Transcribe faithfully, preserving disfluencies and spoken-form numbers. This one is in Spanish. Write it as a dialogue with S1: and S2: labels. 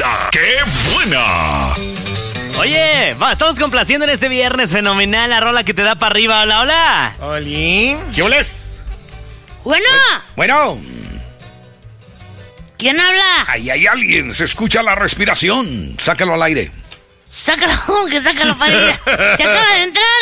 S1: ¡La qué buena!
S2: Oye, va, estamos complaciendo en este viernes fenomenal la rola que te da para arriba. Hola, hola.
S3: Oli.
S1: ¿Qué oles?
S4: Bueno.
S1: Bueno.
S4: ¿Quién habla?
S1: Ahí hay alguien, se escucha la respiración. Sácalo al aire.
S4: Sácalo, que sácalo para ir. Se acaba de entrar.